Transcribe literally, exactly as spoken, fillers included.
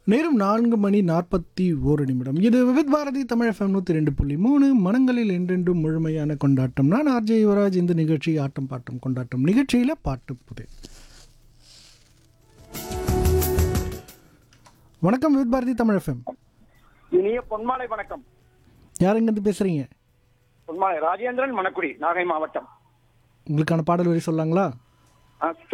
நேரம் நான்கு மணி நாற்பத்தி ஓரு நிமிடம். இது விவித் பாரதி தமிழ் எஃப்எம் நூற்றி ரெண்டு புள்ளி மூணு மனங்களில் என்றென்றும் முழுமையான கொண்டாட்டம். நான் ஆர்ஜே யுவராஜ். இந்த நிகழ்ச்சி ஆட்டம் பாட்டம் கொண்டாட்டம் நிகழ்ச்சியில் பாட்டு புது. வணக்கம் விவித் பாரதி தமிழ் எஃப்எம். இனிய பொன்மாலை வணக்கம். யார் எங்கேருந்து பேசுறீங்க? பொன்மாலை ராஜேந்திரன், மணக்குடி, நாகை மாவட்டம். உங்களுக்கான பாடல் வரி சொல்லாங்களா?